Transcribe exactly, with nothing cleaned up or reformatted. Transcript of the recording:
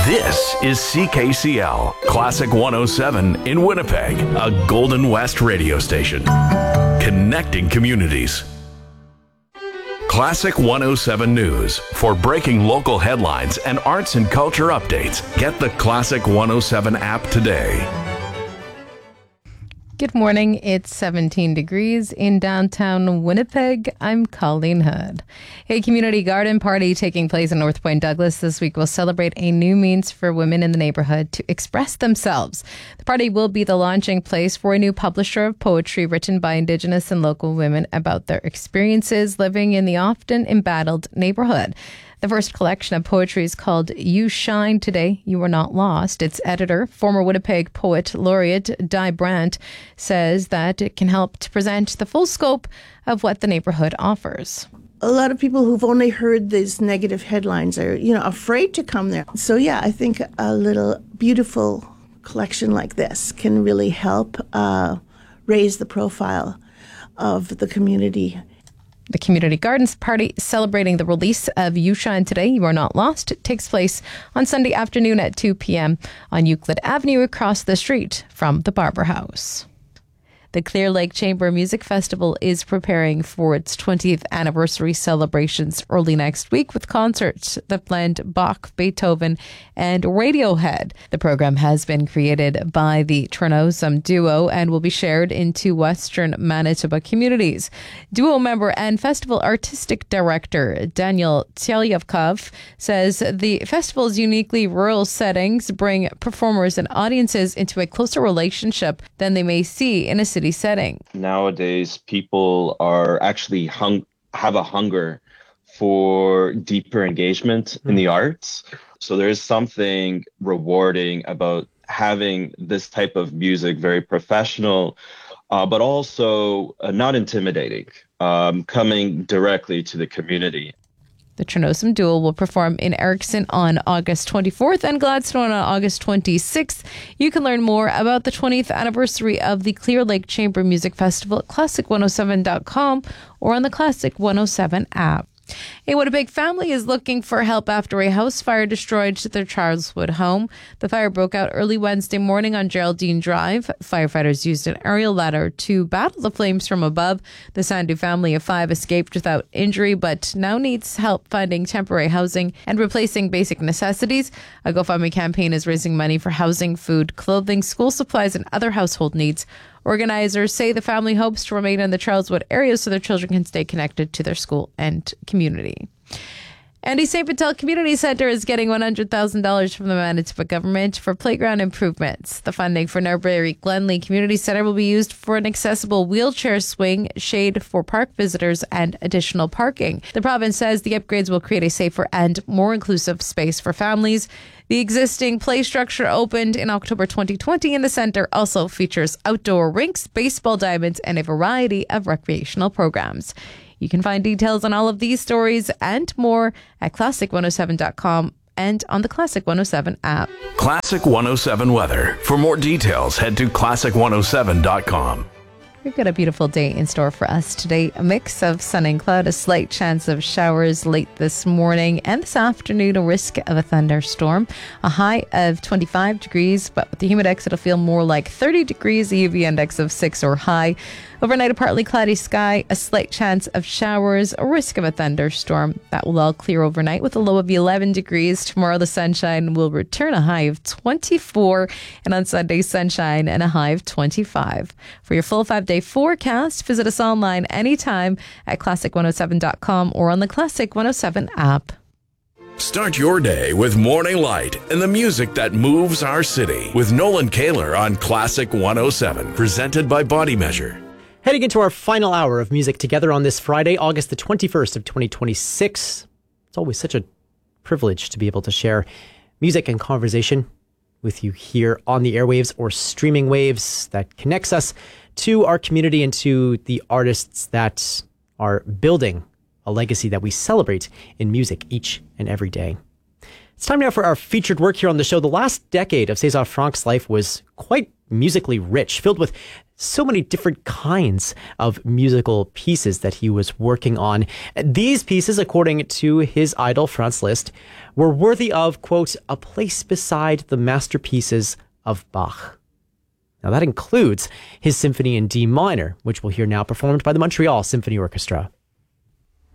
This is C K C L, Classic one oh seven in Winnipeg, a Golden West radio station. Connecting communities. Classic one oh seven News. For breaking local headlines and arts and culture updates, get the Classic one oh seven app today. Good morning. It's seventeen degrees in downtown Winnipeg. I'm Colleen Hood. A community garden party taking place in North Point Douglas this week will celebrate a new means for women in the neighborhood to express themselves. The party will be the launching place for a new publisher of poetry written by Indigenous and local women about their experiences living in the often embattled neighborhood. The first collection of poetry is called You Shine Today, You Are Not Lost. Its editor, former Winnipeg poet laureate Di Brandt, says that it can help to present the full scope of what the neighborhood offers. A lot of people who've only heard these negative headlines are, you know, afraid to come there. So yeah, I think a little beautiful collection like this can really help uh, raise the profile of the community. The Community Gardens Party celebrating the release of You Shine Today, You Are Not Lost. It takes place on Sunday afternoon at two p.m. on Euclid Avenue across the street from the Barber House. The Clear Lake Chamber Music Festival is preparing for its twentieth anniversary celebrations early next week with concerts that blend Bach, Beethoven, and Radiohead. The program has been created by the Chernosum Duo and will be shared into Western Manitoba communities. Duo member and festival artistic director Daniel Telyavkov says the festival's uniquely rural settings bring performers and audiences into a closer relationship than they may see in a city setting. Nowadays, people are actually hung have a hunger for deeper engagement mm-hmm. in the arts. So there's something rewarding about having this type of music, very professional, uh, but also uh, not intimidating, um, coming directly to the community. The Chernosum Duo will perform in Erickson on August twenty-fourth and Gladstone on August twenty-sixth. You can learn more about the twentieth anniversary of the Clear Lake Chamber Music Festival at classic one oh seven dot com or on the Classic one oh seven app. A Winnipeg family is looking for help after a house fire destroyed their Charleswood home. The fire broke out early Wednesday morning on Geraldine Drive. Firefighters used an aerial ladder to battle the flames from above. The Sandu family of five escaped without injury, but now needs help finding temporary housing and replacing basic necessities. A GoFundMe campaign is raising money for housing, food, clothing, school supplies, and other household needs. Organizers say the family hopes to remain in the Charleswood area so their children can stay connected to their school and community. And the Saint Patel Community Centre is getting one hundred thousand dollars from the Manitoba government for playground improvements. The funding for Norbury Glenley Community Centre will be used for an accessible wheelchair swing, shade for park visitors, and additional parking. The province says the upgrades will create a safer and more inclusive space for families. The existing play structure opened in October twenty twenty, and the centre also features outdoor rinks, baseball diamonds, and a variety of recreational programs. You can find details on all of these stories and more at classic one oh seven dot com and on the Classic one oh seven app. Classic one oh seven weather. For more details, head to classic one oh seven dot com. We've got a beautiful day in store for us today. A mix of sun and cloud, a slight chance of showers late this morning and this afternoon, a risk of a thunderstorm. A high of twenty-five degrees, but with the humidex, it'll feel more like thirty degrees, the U V index of six or high. Overnight, a partly cloudy sky, a slight chance of showers, a risk of a thunderstorm. That will all clear overnight with a low of eleven degrees. Tomorrow, the sunshine will return, a high of twenty-four. And on Sunday, sunshine and a high of twenty-five. For your full five-day forecast, visit us online anytime at classic one oh seven dot com or on the Classic one oh seven app. Start your day with Morning Light and the music that moves our city with Nolan Kaler on Classic one oh seven, presented by Body Measure. Heading into our final hour of music together on this Friday, August the twenty-first of twenty twenty-six. It's always such a privilege to be able to share music and conversation with you here on the airwaves or streaming waves that connects us to our community and to the artists that are building a legacy that we celebrate in music each and every day. It's time now for our featured work here on the show. The last decade of César Franck's life was quite musically rich, filled with so many different kinds of musical pieces that he was working on. These pieces, according to his idol, Franz Liszt, were worthy of, quote, a place beside the masterpieces of Bach. Now that includes his symphony in D minor, which we'll hear now performed by the Montreal Symphony Orchestra.